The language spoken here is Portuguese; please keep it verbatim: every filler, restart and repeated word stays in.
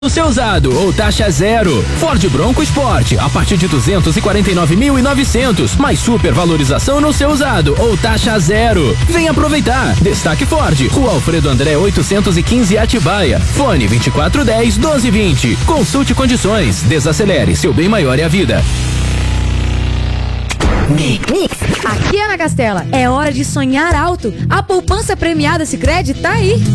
no seu usado ou taxa zero. Ford Bronco Sport a partir de duzentos e quarenta e nove mil e novecentos, mais super valorização no seu usado ou taxa zero. Vem aproveitar. Destaque Ford, Rua Alfredo André oitocentos e quinze Atibaia. Fone vinte e quatro dez, doze vinte. Consulte condições. Desacelere, seu bem maior é a vida. Mix. Aqui é na Castela. É hora de sonhar alto. A poupança premiada Sicredi tá aí.